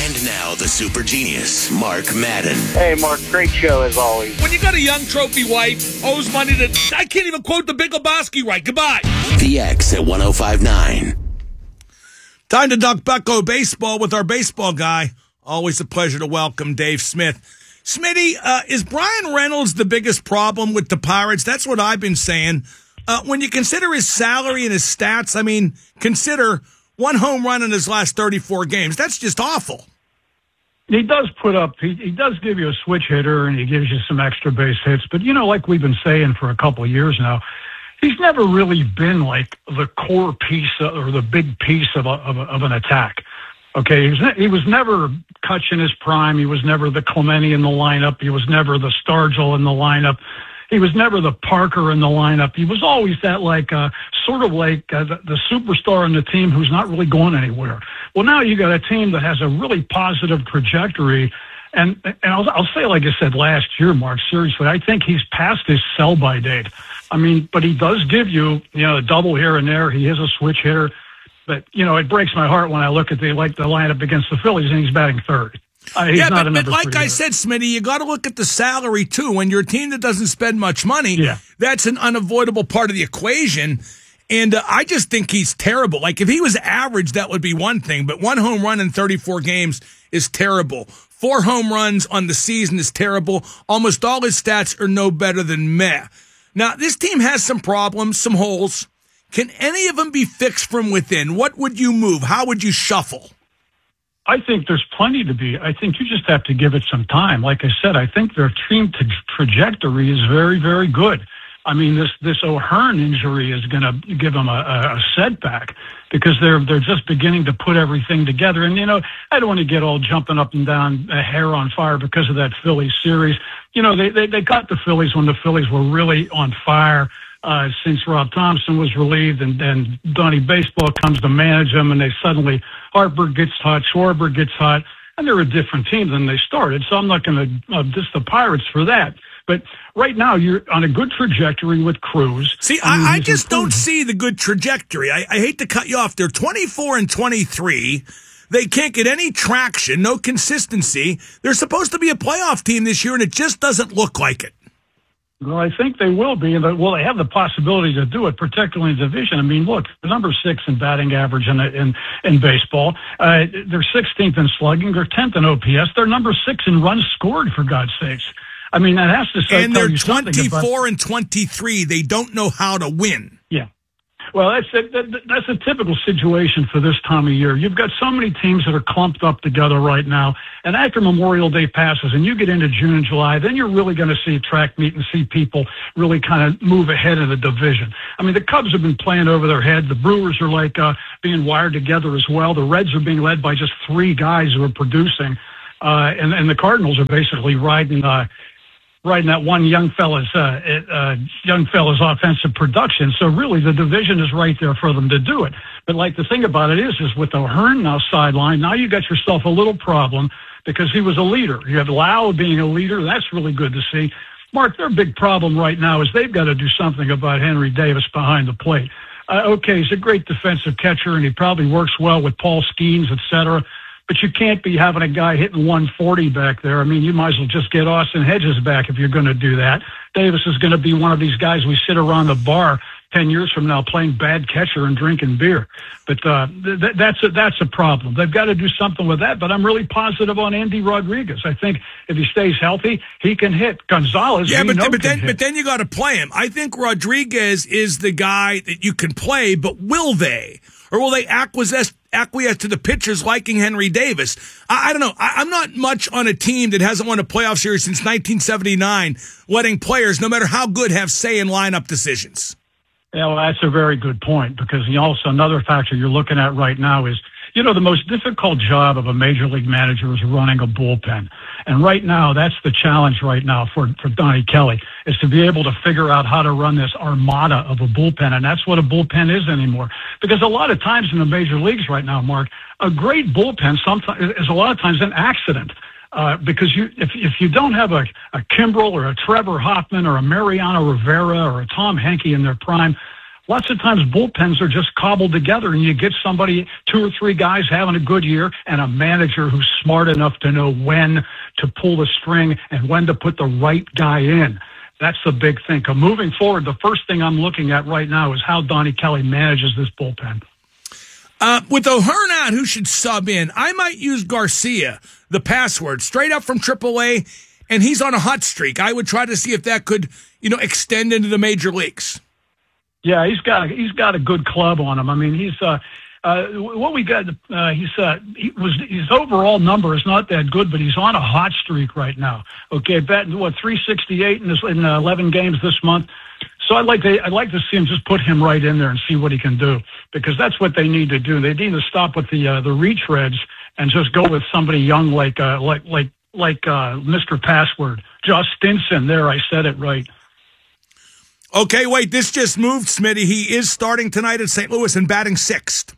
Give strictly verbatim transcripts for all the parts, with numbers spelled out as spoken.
And now the super genius, Mark Madden. Hey, Mark, great show as always. When you got a young trophy wife, owes money to... I can't even quote the Big Lebowski right. Goodbye. The X at one oh five point nine. Time to duck Bucko baseball with our baseball guy. Always a pleasure to welcome Dave Smith. Smitty, uh, is Brian Reynolds the biggest problem with the Pirates? That's what I've been saying. Uh, when you consider his salary and his stats, I mean, consider one home run in his last thirty-four games. That's just awful. He does put up, he, he does give you a switch hitter and he gives you some extra base hits. But, you know, like we've been saying for a couple of years now, he's never really been like the core piece of, or the big piece of, a, of, a, of an attack. Okay, he was, ne- he was never Kutch in his prime. He was never the Clemente in the lineup. He was never the Stargell in the lineup. He was never the Parker in the lineup. He was always that like, uh, sort of like uh, the, the superstar on the team who's not really going anywhere. Well, now you got a team that has a really positive trajectory. And, and I'll, I'll say, like I said last year, Mark, seriously, I think he's past his sell-by date. I mean, but he does give you, you know, a double here and there. He is a switch hitter. But, you know, it breaks my heart when I look at the like the lineup against the Phillies and he's batting third. Uh, he's yeah, not but, a but like I hitter. said, Smitty, you got to look at the salary, too. When you're a team that doesn't spend much money, yeah. that's an unavoidable part of the equation. And uh, I just think he's terrible. Like, if he was average, that would be one thing. But one home run in thirty-four games is terrible. Four home runs on the season is terrible. Almost all his stats are no better than meh. Now, this team has some problems, some holes. Can any of them be fixed from within? What would you move? How would you shuffle? I think there's plenty to be. I think you just have to give it some time. Like I said, I think their team tra- trajectory is very, very good. I mean, this this O'Hearn injury is going to give them a, a setback because they're they're just beginning to put everything together. And, you know, I don't want to get all jumping up and down, uh, hair on fire because of that Phillies series. You know, they, they, they got the Phillies when the Phillies were really on fire. Uh, since Rob Thompson was relieved and, and Donnie Baseball comes to manage them, and they suddenly, Harper gets hot, Schwarber gets hot, and they're a different team than they started. So I'm not going to uh, diss the Pirates for that. But right now, you're on a good trajectory with Cruz. See, I, mean, I just don't see the good trajectory. I, I hate to cut you off. They're twenty-four and twenty-three. They can't get any traction, no consistency. They're supposed to be a playoff team this year, and it just doesn't look like it. Well, I think they will be. Well, they have the possibility to do it, particularly in the division. I mean, look, they're number six in batting average in in, in baseball. Uh, they're sixteenth in slugging. They're tenth in O P S. They're number six in runs scored, for God's sakes. I mean, that has to say. And they're twenty-four and twenty-three. They don't know how to win. Yeah. Well, that's a, that, that's a typical situation for this time of year. You've got so many teams that are clumped up together right now, and after Memorial Day passes and you get into June and July, then you're really going to see a track meet and see people really kind of move ahead in the division. I mean, the Cubs have been playing over their head. The Brewers are like uh, being wired together as well. The Reds are being led by just three guys who are producing, uh, and, and the Cardinals are basically riding uh, riding that one young fella's uh, uh, young fella's offensive production. So really, the division is right there for them to do it. But like the thing about it is, is with O'Hearn now sidelined, now you got yourself a little problem because he was a leader. You have Lau being a leader. That's really good to see. Mark, their big problem right now is they've got to do something about Henry Davis behind the plate. Uh, okay, he's a great defensive catcher, and he probably works well with Paul Skeens, et cetera. But you can't be having a guy hitting one forty back there. I mean, you might as well just get Austin Hedges back if you're going to do that. Davis is going to be one of these guys we sit around the bar ten years from now playing bad catcher and drinking beer. But uh, th- that's, a, that's a problem. They've got to do something with that. But I'm really positive on Andy Rodriguez. I think if he stays healthy, he can hit. Gonzalez, yeah, but, know but, then, hit. but then you got to play him. I think Rodriguez is the guy that you can play, but will they? Or will they acquiesce, acquiesce to the pitchers liking Henry Davis? I, I don't know. I, I'm not much on a team that hasn't won a playoff series since nineteen seventy-nine, letting players, no matter how good, have say in lineup decisions. Yeah, well, that's a very good point because also another factor you're looking at right now is, you know, the most difficult job of a major league manager is running a bullpen. And right now, that's the challenge right now for, for Donnie Kelly, is to be able to figure out how to run this armada of a bullpen. And that's what a bullpen is anymore. Because a lot of times in the major leagues right now, Mark, a great bullpen sometimes is a lot of times an accident. Uh, because you, if if you don't have a, a Kimbrel or a Trevor Hoffman or a Mariano Rivera or a Tom Henke in their prime, Lots of times bullpens are just cobbled together, and you get somebody, two or three guys having a good year, and a manager who's smart enough to know when to pull the string and when to put the right guy in. That's the big thing. Moving forward, the first thing I'm looking at right now is how Donnie Kelly manages this bullpen. Uh, with O'Hearn out, who should sub in? I might use Garcia, the password, straight up from triple A, and he's on a hot streak. I would try to see if that could, you know, extend into the major leagues. Yeah, he's got he's got a good club on him. I mean, he's uh, uh what we got. Uh, he's uh, he was his overall number is not that good, but he's on a hot streak right now. Okay, batting what three sixty-eight in this, in uh, eleven games this month. So I'd like to I'd like to see him just put him right in there and see what he can do, because that's what they need to do. They need to stop with the uh, the retreads and just go with somebody young like uh, like like like uh, Mister Password, Josh Stinson. There, I said it right. Okay, wait, this just moved, Smitty. He is starting tonight at Saint Louis and batting sixth.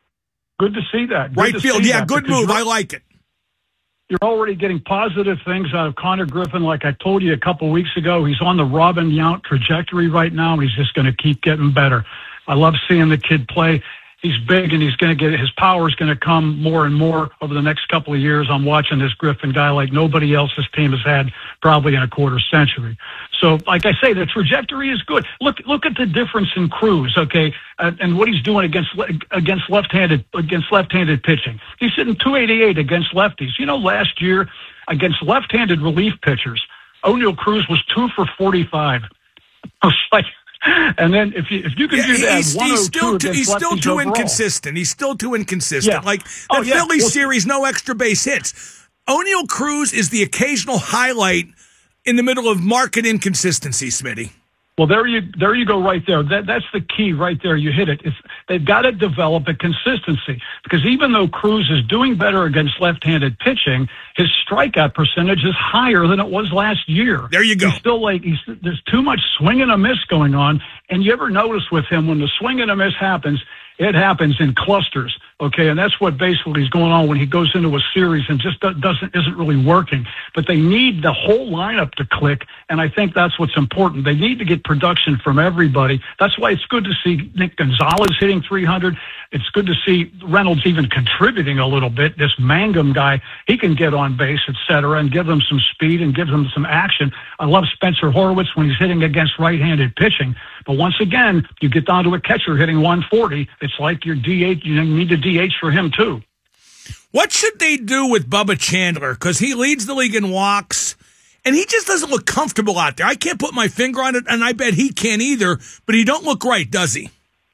Good to see that. Good right to field, see yeah, that, good move. I like it. You're already getting positive things out of Connor Griffin. Like I told you a couple weeks ago, he's on the Robin Yount trajectory right now, and he's just going to keep getting better. I love seeing the kid play. He's big, and he's going to get his power is going to come more and more over the next couple of years. I'm watching this Griffin guy like nobody else's team has had probably in a quarter century. So, like I say, the trajectory is good. Look, look at the difference in Cruz, okay, uh, and what he's doing against against left-handed against left-handed pitching. He's hitting two eighty-eight against lefties. You know, last year against left-handed relief pitchers, O'Neill Cruz was two for forty-five. I was like. And then if you if you can yeah, do that, he's, he's still too, he's still too overall. inconsistent. He's still too inconsistent. Yeah. Like the oh, yeah. Phillies well, series, no extra base hits. O'Neill Cruz is the occasional highlight in the middle of market inconsistency, Smitty. Well, there you there you go right there. That that's the key right there. You hit it. It's, they've got to develop a consistency, because even though Cruz is doing better against left-handed pitching, his strikeout percentage is higher than it was last year. There you go. He's still like he's, there's too much swing and a miss going on. And you ever notice with him when the swing and a miss happens, it happens in clusters. Okay, and that's what basically is going on when he goes into a series and just doesn't isn't really working. But they need the whole lineup to click, and I think that's what's important. They need to get production from everybody. That's why it's good to see Nick Gonzalez hitting three hundred. It's good to see Reynolds even contributing a little bit. This Mangum guy, he can get on base, et cetera, and give them some speed and give them some action. I love Spencer Horwitz when he's hitting against right-handed pitching. But once again, you get down to a catcher hitting one forty. It's like your D H. You need to D H for him too. What should they do with Bubba Chandler? Because he leads the league in walks, and he just doesn't look comfortable out there. I can't put my finger on it, and I bet he can't either. But he don't look right, does he?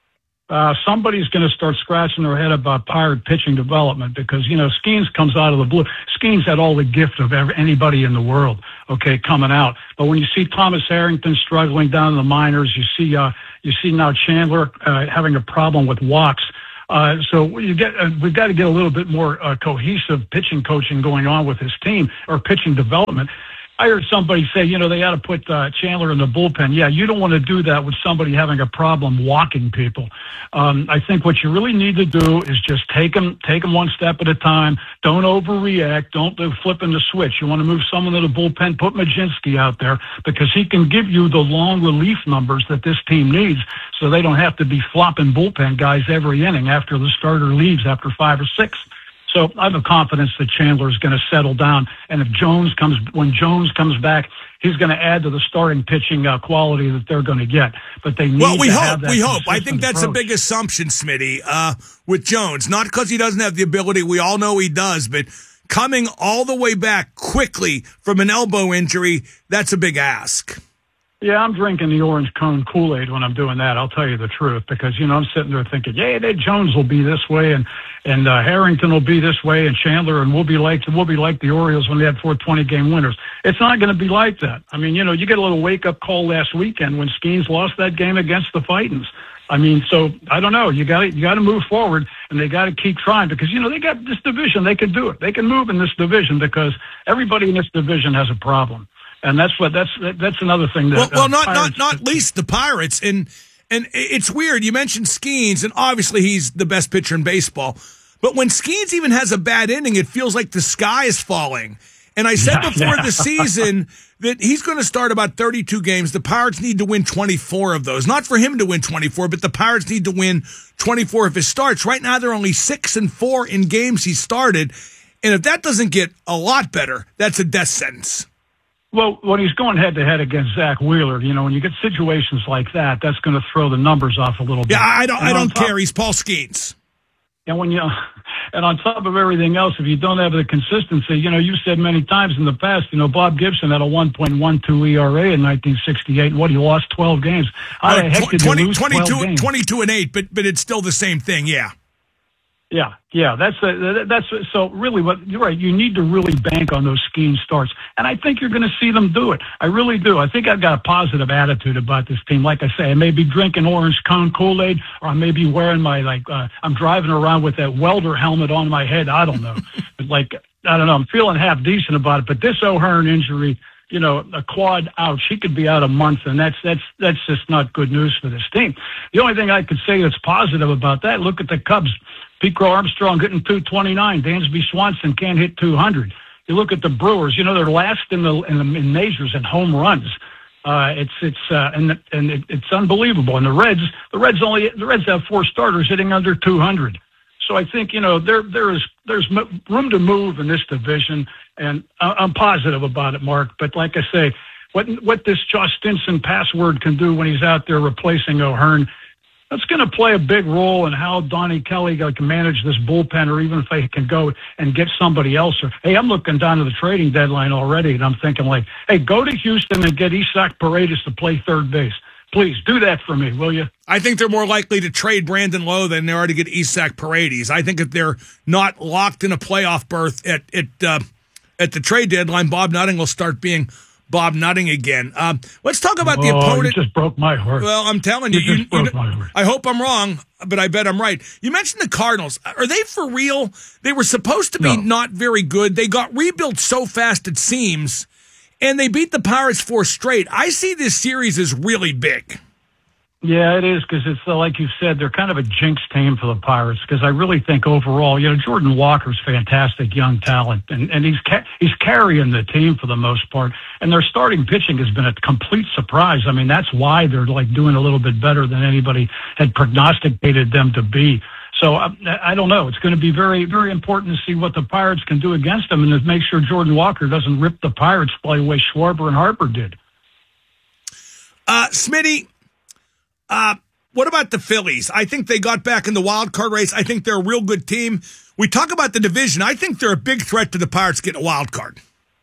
Uh, somebody's going to start scratching their head about Pirate pitching development, because, you know, Skeens comes out of the blue. Skeens had all the gift of ever, anybody in the world, okay, coming out. But when you see Thomas Harrington struggling down in the minors, you see, uh, you see now Chandler uh, having a problem with walks. Uh, so you get, uh, we've got to get a little bit more uh, cohesive pitching coaching going on with his team, or pitching development. I heard somebody say, you know, they ought to put uh, Chandler in the bullpen. Yeah, you don't want to do that with somebody having a problem walking people. Um, I think what you really need to do is just take them, take them one step at a time. Don't overreact. Don't do flipping the switch. You want to move someone to the bullpen, put Majinski out there, because he can give you the long relief numbers that this team needs, so they don't have to be flopping bullpen guys every inning after the starter leaves after five or six. So I have a confidence that Chandler is going to settle down, and if Jones comes, when Jones comes back, he's going to add to the starting pitching uh, quality that they're going to get. But they need well, we to hope, have that we hope. I think that's approach. a big assumption, Smitty, uh, with Jones. Not because he doesn't have the ability. We all know he does, but coming all the way back quickly from an elbow injury, that's a big ask. Yeah, I'm drinking the orange cone Kool-Aid when I'm doing that. I'll tell you the truth, because, you know, I'm sitting there thinking, yeah, that Jones will be this way, and and uh, Harrington will be this way, and Chandler, and we'll be like we'll be like the Orioles when they had four twenty-game winners. It's not going to be like that. I mean, you know, you get a little wake-up call last weekend when Skeens lost that game against the Titans. I mean, so I don't know. You got you got to move forward, and they got to keep trying, because, you know, they got this division. They can do it. They can move in this division, because everybody in this division has a problem. And that's what that's that's another thing that well, well uh, not Pirates, not not least the Pirates, and and it's weird. You mentioned Skeens, and obviously he's the best pitcher in baseball. But when Skeens even has a bad inning, it feels like the sky is falling. And I said Yeah, before yeah. the season that he's going to start about thirty-two games. The Pirates need to win twenty-four of those. Not for him to win twenty-four, but the Pirates need to win twenty-four of his starts. Right now, they're only six and four in games he started. And if that doesn't get a lot better, that's a death sentence. Well, when he's going head-to-head against Zach Wheeler, you know, when you get situations like that, that's going to throw the numbers off a little bit. Yeah, I don't, And I on don't top- care. He's Paul Skeens. And when you, and on top of everything else, if you don't have the consistency, you know, you've said many times in the past, you know, Bob Gibson had a one point one two E R A in nineteen sixty-eight. What, he lost twelve games. How the Uh, heck did twenty, you lose twelve twenty-two, games? twenty-two and eight, but but it's still the same thing. Yeah. Yeah, yeah, that's a, that's so really what you're right. You need to really bank on those scheme starts, and I think you're going to see them do it. I really do. I think I've got a positive attitude about this team. Like I say, I may be drinking orange cone Kool-Aid, or I may be wearing my like uh, I'm driving around with that welder helmet on my head. I don't know, but like I don't know. I'm feeling half decent about it. But this O'Hearn injury, you know, a quad out, she could be out a month, and that's that's that's just not good news for this team. The only thing I could say that's positive about that, look at the Cubs. Pete Crow Armstrong getting two twenty-nine. Dansby Swanson can't hit two hundred. You look at the Brewers, you know, they're last in the in the in majors in home runs. Uh, it's it's uh, and and it, it's unbelievable. And the Reds, the Reds only the Reds have four starters hitting under two hundred. So I think, you know, there there is there's room to move in this division, and I'm positive about it, Mark. But like I say, what what this Josh Stinson password can do when he's out there replacing O'Hearn, that's going to play a big role in how Donnie Kelly can manage this bullpen, or even if they can go and get somebody else. Or hey, I'm looking down to the trading deadline already, and I'm thinking like, hey, go to Houston and get Isaac Paredes to play third base. Please do that for me, will you? I think they're more likely to trade Brandon Lowe than they are to get Isaac Paredes. I think if they're not locked in a playoff berth at at uh, at the trade deadline, Bob Nutting will start being Bob Nutting again. Um, let's talk about the Oh, opponent. you just broke my heart. Well, I'm telling you, You you, just broke you- my heart. I hope I'm wrong, but I bet I'm right. You mentioned the Cardinals. Are they for real? They were supposed to be No. not very good. They got rebuilt so fast, it seems, and they beat the Pirates four straight. I see this series as really big. Yeah, it is, because it's uh, like you said, they're kind of a jinx team for the Pirates. Because I really think overall, you know, Jordan Walker's fantastic young talent, and and he's ca- he's carrying the team for the most part. And their starting pitching has been a complete surprise. I mean, that's why they're like doing a little bit better than anybody had prognosticated them to be. So I, I don't know. It's going to be very, very important to see what the Pirates can do against them, and to make sure Jordan Walker doesn't rip the Pirates the way Schwarber and Harper did. Uh, Smitty, uh, what about the Phillies? I think they got back in the wild card race. I think they're a real good team. We talk about the division. I think they're a big threat to the Pirates getting a wild card.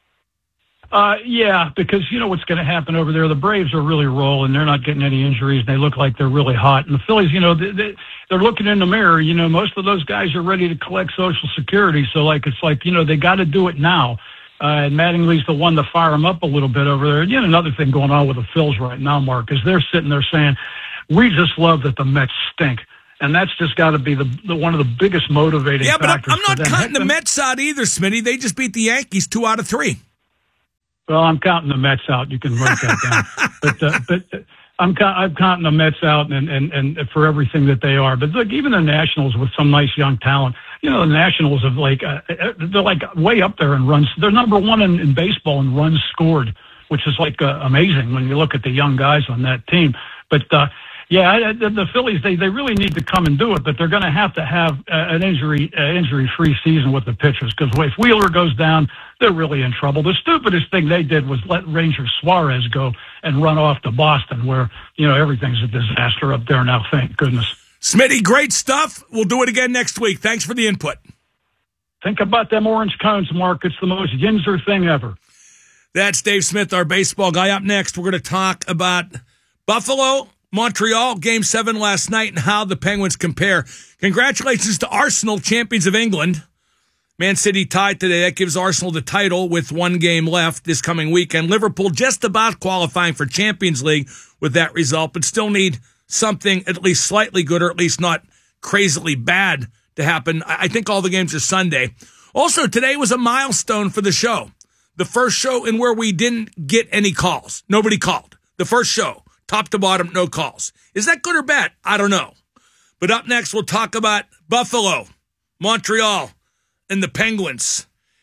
Uh, yeah, because you know what's going to happen over there. The Braves are really rolling. They're not getting any injuries. They look like they're really hot. And the Phillies, you know, they, they, they're looking in the mirror. You know, most of those guys are ready to collect Social Security. So, like, it's like, you know, they got to do it now. Uh, and Mattingly's the one to fire them up a little bit over there. And yet another thing going on with the Phils right now, Mark, is they're sitting there saying, we just love that the Mets stink. And that's just got to be the, the one of the biggest motivating Yeah, but I'm, factors I'm for not them. cutting the Heck, Mets out either, Smitty. They just beat the Yankees two out of three. Well, I'm counting the Mets out. You can write that down. but uh, but I'm I'm counting the Mets out, and, and and for everything that they are. But look, even the Nationals with some nice young talent. You know, the Nationals have like uh, they're like way up there in runs. They're number one in, in baseball in runs scored, which is like uh, amazing when you look at the young guys on that team. But uh, yeah, the, the Phillies they, they really need to come and do it, but they're going to have to have uh, an injury uh, injury free season with the pitchers, because if Wheeler goes down, they're really in trouble. The stupidest thing they did was let Ranger Suarez go and run off to Boston, where you know everything's a disaster up there now. Thank goodness. Smitty, great stuff. We'll do it again next week. Thanks for the input. Think about them orange cones, Mark. It's the most Yinzer thing ever. That's Dave Smith, our baseball guy. Up next, we're going to talk about Buffalo, Montreal, Game seven last night, and how the Penguins compare. Congratulations to Arsenal, champions of England. Man City tied today. That gives Arsenal the title with one game left this coming weekend. Liverpool just about qualifying for Champions League with that result, but still need something at least slightly good, or at least not crazily bad, to happen. I think all the games are Sunday. Also, today was a milestone for the show. The first show in where we didn't get any calls. Nobody called. The first show, top to bottom, no calls. Is that good or bad? I don't know. But up next, we'll talk about Buffalo, Montreal, and the Penguins.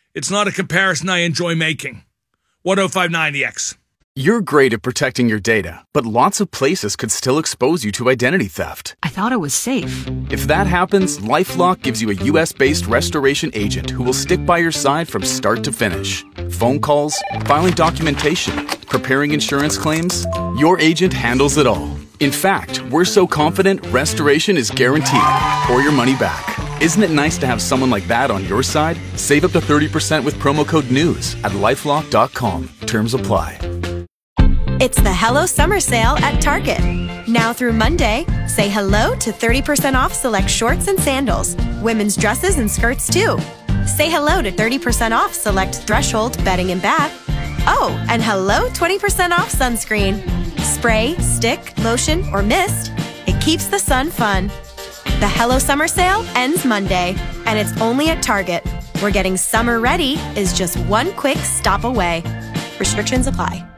It's not a comparison I enjoy making. ten fifty-nine The X. You're great at protecting your data, but lots of places could still expose you to identity theft. I thought it was safe. If that happens, LifeLock gives you a U S-based restoration agent who will stick by your side from start to finish. Phone calls, filing documentation, preparing insurance claims, your agent handles it all. In fact, we're so confident restoration is guaranteed or your money back. Isn't it nice to have someone like that on your side? Save up to thirty percent with promo code NEWS at lifelock dot com. Terms apply. It's the Hello Summer Sale at Target. Now through Monday, say hello to thirty percent off select shorts and sandals, women's dresses and skirts too. Say hello to thirty percent off select Threshold bedding and bath. Oh, and hello twenty percent off sunscreen. Spray, stick, lotion, or mist, it keeps the sun fun. The Hello Summer Sale ends Monday, and it's only at Target, where getting summer ready is just one quick stop away. Restrictions apply.